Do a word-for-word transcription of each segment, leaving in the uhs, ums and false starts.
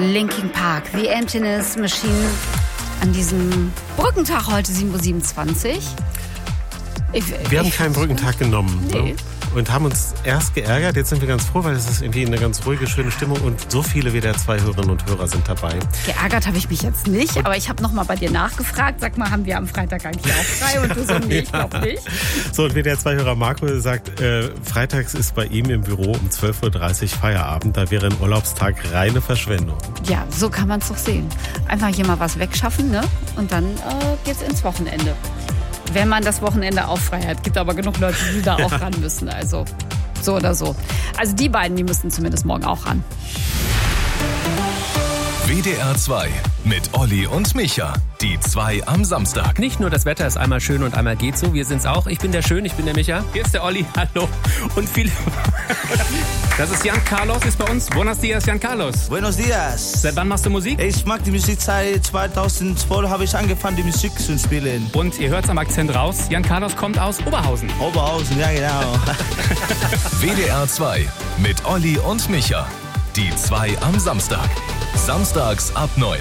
Linkin Park, The Emptiness Machine, an diesem Brückentag heute sieben Uhr siebenundzwanzig. Ich, wir haben ich, keinen Brückentag genommen. Nee. Ne? Und haben uns erst geärgert. Jetzt sind wir ganz froh, weil es ist irgendwie eine ganz ruhige, schöne Stimmung und so viele W D R zwei Hörerinnen und Hörer sind dabei. Geärgert habe ich mich jetzt nicht, und aber ich habe noch mal bei dir nachgefragt. Sag mal, haben wir am Freitag eigentlich auch frei? Und du so, nee, ich glaube nicht. So, und W D R zwei Hörer Marco sagt, äh, freitags ist bei ihm im Büro um zwölf Uhr dreißig Feierabend. Da wäre ein Urlaubstag reine Verschwendung. Ja, so kann man es doch sehen. Einfach hier mal was wegschaffen, ne? Und dann äh, geht's ins Wochenende. Wenn man das Wochenende auch frei hat. Gibt aber genug Leute, die da auch ran müssen. Also so oder so. Also die beiden, die müssen zumindest morgen auch ran. W D R zwei mit Olli und Micha. Die zwei am Samstag. Nicht nur das Wetter ist einmal schön und einmal geht so, wir sind's auch. Ich bin der Schön, ich bin der Micha. Hier ist der Olli, hallo. Und viele... Das ist Jan Carlos, ist bei uns. Buenos dias, Jan Carlos. Buenos dias. Seit wann machst du Musik? Ich mag die Musik seit zweitausendzwölf, habe ich angefangen, die Musik zu spielen. Und ihr hört's am Akzent raus, Jan Carlos kommt aus Oberhausen. Oberhausen, ja genau. W D R zwei mit Olli und Micha. Die zwei am Samstag. Samstags ab neun.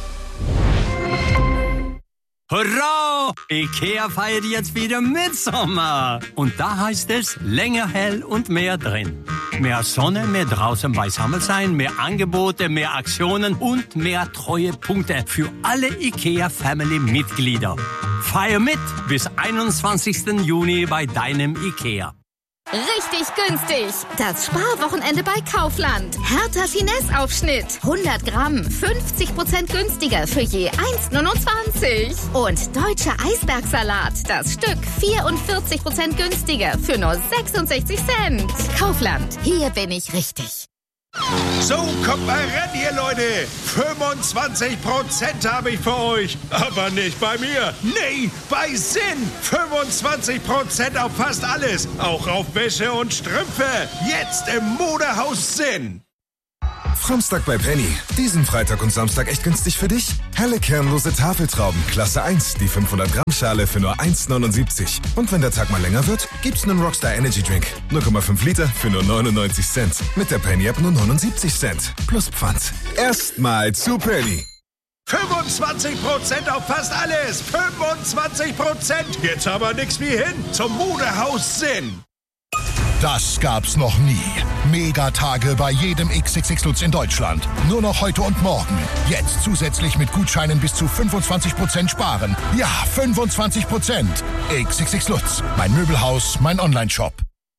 Hurra! Ikea feiert jetzt wieder Mitsommer. Und da heißt es länger hell und mehr drin. Mehr Sonne, mehr draußen beisammen sein, mehr Angebote, mehr Aktionen und mehr Treuepunkte für alle Ikea-Family-Mitglieder. Feier mit bis einundzwanzigsten Juni bei deinem Ikea. Richtig günstig. Das Sparwochenende bei Kaufland. Hertha Finesse-Aufschnitt. hundert Gramm, fünfzig Prozent günstiger für je eins Komma neunundzwanzig. Und deutscher Eisbergsalat. Das Stück vierundvierzig Prozent günstiger für nur sechsundsechzig Cent. Kaufland. Hier bin ich richtig. So, kommt mal ran hier, Leute. fünfundzwanzig Prozent habe ich für euch. Aber nicht bei mir. Nee, bei Sinn. fünfundzwanzig Prozent auf fast alles. Auch auf Wäsche und Strümpfe. Jetzt im Modehaus Sinn. Samstag bei Penny. Diesen Freitag und Samstag echt günstig für dich? Helle kernlose Tafeltrauben, Klasse eins, die fünfhundert Gramm Schale für nur eins Komma neunundsiebzig. Und wenn der Tag mal länger wird, gibt's einen Rockstar Energy Drink. null Komma fünf Liter für nur neunundneunzig Cent. Mit der Penny App nur neunundsiebzig Cent. Plus Pfand. Erstmal zu Penny. fünfundzwanzig Prozent auf fast alles. fünfundzwanzig Prozent. Jetzt aber nix wie hin zum Modehaus Sinn. Das gab's noch nie. Megatage bei jedem X X X Lutz in Deutschland. Nur noch heute und morgen. Jetzt zusätzlich mit Gutscheinen bis zu fünfundzwanzig Prozent sparen. Ja, fünfundzwanzig Prozent. X X X Lutz. Mein Möbelhaus, mein Onlineshop.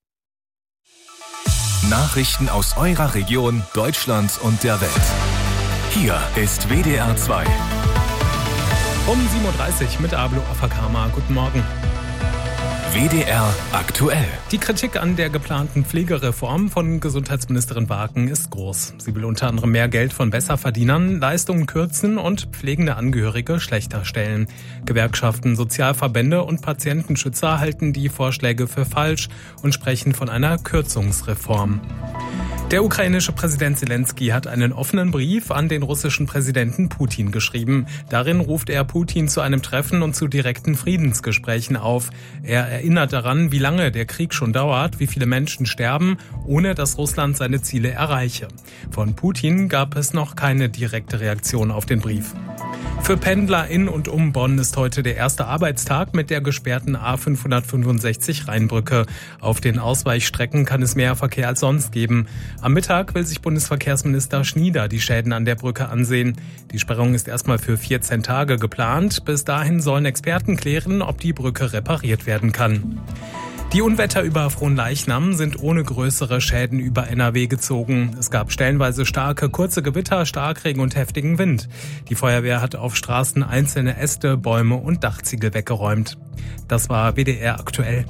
Nachrichten aus eurer Region, Deutschland und der Welt. Hier ist W D R zwei. Um sieben Uhr dreißig mit Ablo Afakama. Guten Morgen. W D R aktuell. Die Kritik an der geplanten Pflegereform von Gesundheitsministerin Barken ist groß. Sie will unter anderem mehr Geld von Besserverdienern, Leistungen kürzen und pflegende Angehörige schlechter stellen. Gewerkschaften, Sozialverbände und Patientenschützer halten die Vorschläge für falsch und sprechen von einer Kürzungsreform. Der ukrainische Präsident Zelensky hat einen offenen Brief an den russischen Präsidenten Putin geschrieben. Darin ruft er Putin zu einem Treffen und zu direkten Friedensgesprächen auf. Er erinnert daran, wie lange der Krieg schon dauert, wie viele Menschen sterben, ohne dass Russland seine Ziele erreiche. Von Putin gab es noch keine direkte Reaktion auf den Brief. Für Pendler in und um Bonn ist heute der erste Arbeitstag mit der gesperrten A fünfhundertfünfundsechzig Rheinbrücke. Auf den Ausweichstrecken kann es mehr Verkehr als sonst geben. Am Mittag will sich Bundesverkehrsminister Schnieder die Schäden an der Brücke ansehen. Die Sperrung ist erstmal für vierzehn Tage geplant. Bis dahin sollen Experten klären, ob die Brücke repariert werden kann. Die Unwetter über Fronleichnam sind ohne größere Schäden über N R W gezogen. Es gab stellenweise starke, kurze Gewitter, Starkregen und heftigen Wind. Die Feuerwehr hat auf Straßen einzelne Äste, Bäume und Dachziegel weggeräumt. Das war W D R aktuell.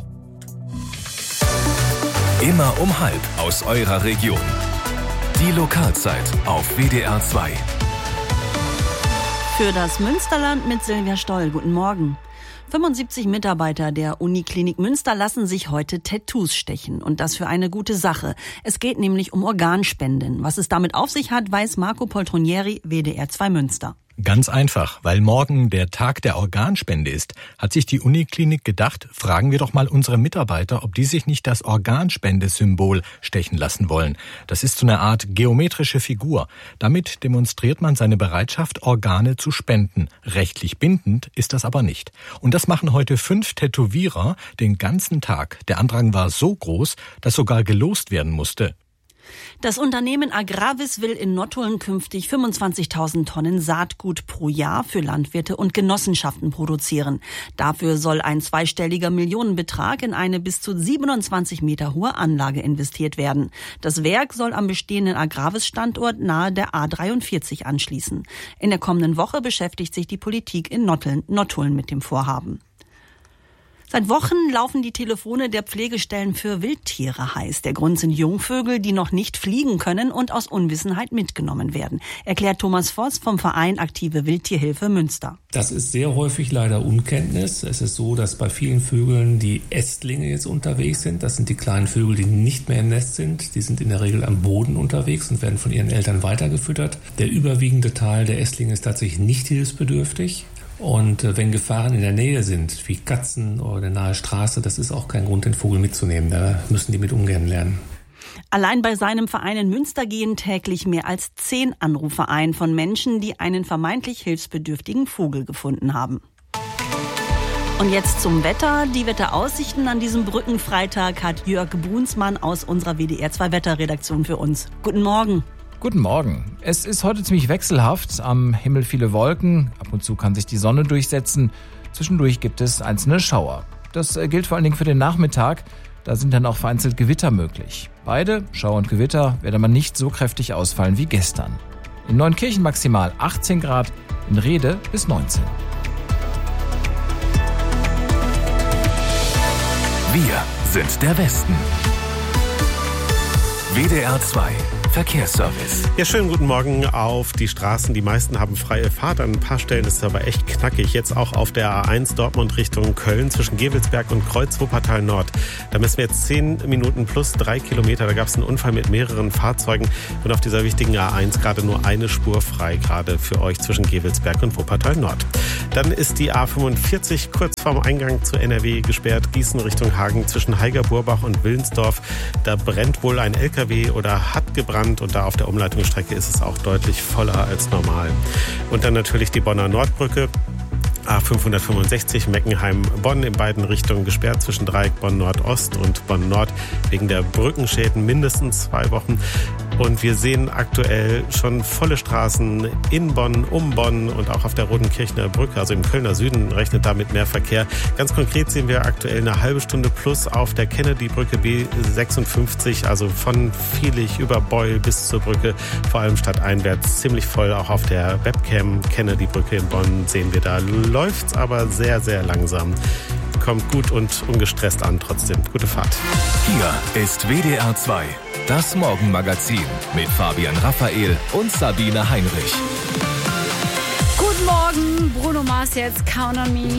Immer um halb aus eurer Region. Die Lokalzeit auf W D R zwei. Für das Münsterland mit Silvia Stoll. Guten Morgen. fünfundsiebzig Mitarbeiter der Uniklinik Münster lassen sich heute Tattoos stechen. Und das für eine gute Sache. Es geht nämlich um Organspenden. Was es damit auf sich hat, weiß Marco Poltronieri, W D R zwei Münster. Ganz einfach, weil morgen der Tag der Organspende ist, hat sich die Uniklinik gedacht, fragen wir doch mal unsere Mitarbeiter, ob die sich nicht das Organspendesymbol stechen lassen wollen. Das ist so eine Art geometrische Figur. Damit demonstriert man seine Bereitschaft, Organe zu spenden. Rechtlich bindend ist das aber nicht. Und das machen heute fünf Tätowierer den ganzen Tag. Der Andrang war so groß, dass sogar gelost werden musste. Das Unternehmen Agravis will in Nottuln künftig fünfundzwanzigtausend Tonnen Saatgut pro Jahr für Landwirte und Genossenschaften produzieren. Dafür soll ein zweistelliger Millionenbetrag in eine bis zu siebenundzwanzig Meter hohe Anlage investiert werden. Das Werk soll am bestehenden Agravis-Standort nahe der A dreiundvierzig anschließen. In der kommenden Woche beschäftigt sich die Politik in Nottuln, Nottuln mit dem Vorhaben. Seit Wochen laufen die Telefone der Pflegestellen für Wildtiere heiß. Der Grund sind Jungvögel, die noch nicht fliegen können und aus Unwissenheit mitgenommen werden, erklärt Thomas Voss vom Verein Aktive Wildtierhilfe Münster. Das ist sehr häufig leider Unkenntnis. Es ist so, dass bei vielen Vögeln die Ästlinge jetzt unterwegs sind. Das sind die kleinen Vögel, die nicht mehr im Nest sind. Die sind in der Regel am Boden unterwegs und werden von ihren Eltern weitergefüttert. Der überwiegende Teil der Ästlinge ist tatsächlich nicht hilfsbedürftig. Und äh, wenn Gefahren in der Nähe sind, wie Katzen oder eine nahe Straße, das ist auch kein Grund, den Vogel mitzunehmen. Da müssen die mit umgehen lernen. Allein bei seinem Verein in Münster gehen täglich mehr als zehn Anrufe ein von Menschen, die einen vermeintlich hilfsbedürftigen Vogel gefunden haben. Und jetzt zum Wetter. Die Wetteraussichten an diesem Brückenfreitag hat Jörg Brunsmann aus unserer W D R zwei Wetterredaktion für uns. Guten Morgen. Guten Morgen. Es ist heute ziemlich wechselhaft. Am Himmel viele Wolken. Ab und zu kann sich die Sonne durchsetzen. Zwischendurch gibt es einzelne Schauer. Das gilt vor allen Dingen für den Nachmittag. Da sind dann auch vereinzelt Gewitter möglich. Beide, Schauer und Gewitter, werden aber nicht so kräftig ausfallen wie gestern. In Neunkirchen maximal achtzehn Grad, in Rhede bis neunzehn. Wir sind der Westen. W D R zwei Verkehrsservice. Ja, schönen guten Morgen auf die Straßen. Die meisten haben freie Fahrt. An ein paar Stellen ist es aber echt knackig. Jetzt auch auf der A eins Dortmund Richtung Köln zwischen Gevelsberg und Kreuz Wuppertal Nord. Da messen wir jetzt zehn Minuten plus drei Kilometer. Da gab es einen Unfall mit mehreren Fahrzeugen. Und auf dieser wichtigen A eins gerade nur eine Spur frei, gerade für euch zwischen Gevelsberg und Wuppertal Nord. Dann ist die A fünfundvierzig kurz vorm Eingang zu N R W gesperrt. Gießen Richtung Hagen zwischen Heiger-Burbach und Willensdorf. Da brennt wohl ein L K W oder hat gebrannt. Und da auf der Umleitungsstrecke ist es auch deutlich voller als normal. Und dann natürlich die Bonner Nordbrücke. A fünfhundertfünfundsechzig Meckenheim-Bonn in beiden Richtungen gesperrt zwischen Dreieck Bonn-Nordost und Bonn-Nord wegen der Brückenschäden mindestens zwei Wochen. Und wir sehen aktuell schon volle Straßen in Bonn, um Bonn und auch auf der Rodenkirchener Brücke, also im Kölner Süden, rechnet damit mehr Verkehr. Ganz konkret sehen wir aktuell eine halbe Stunde plus auf der Kennedy-Brücke B sechsundfünfzig, also von Viehlich über Beul bis zur Brücke, vor allem stadteinwärts ziemlich voll. Auch auf der Webcam Kennedy-Brücke in Bonn sehen wir da, läuft's aber sehr, sehr langsam. Kommt gut und ungestresst an trotzdem. Gute Fahrt. Hier ist W D R zwei, das Morgenmagazin mit Fabian Raphael und Sabine Heinrich. Guten Morgen, Bruno Mars jetzt, Count on Me.